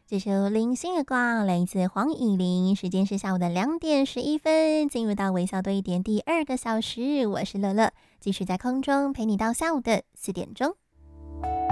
这首《零星的光》来自黄以玲，时间是下午的2点11分，进入到微笑多一点第2个小时，我是乐乐，继续在空中陪你到下午的4点钟。